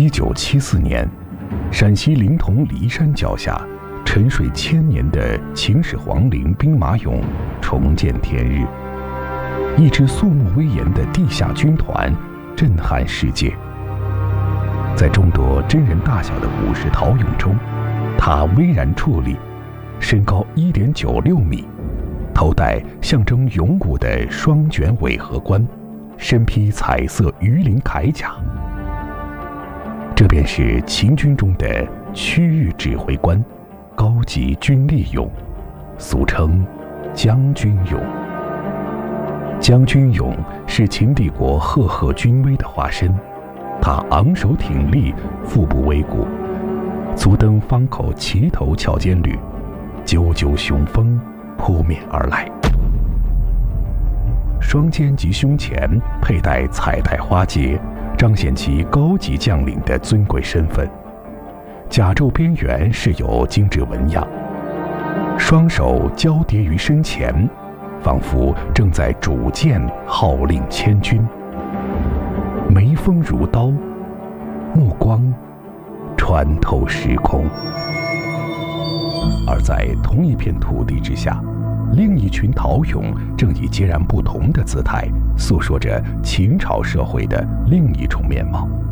1974年，陕西临潼骊山脚下，沉睡千年的秦始皇陵兵马俑重见天日。一支肃穆威严的地下军团震撼世界。在众多真人大小的武士陶俑中，它巍然矗立，身高1.96米，头戴象征勇武的双卷尾盒冠，身披彩色鱼鳞铠甲。这便是秦军中的区域指挥官，高级军力俑，俗称将军俑。将军俑是秦帝国赫赫军威的化身，他昂首挺立，腹部微鼓，足蹬方口齐头翘肩履，赳赳雄风扑面而来。双肩及胸前佩戴彩带花结，彰显其高级将领的尊贵身份。甲胄边缘饰有精致纹样，双手交叠于身前，仿佛正在主剑号令千军。眉峰如刀，目光穿透时空。而在同一片土地之下，另一群陶俑正以截然不同的姿态，诉说着秦朝社会的另一重面貌。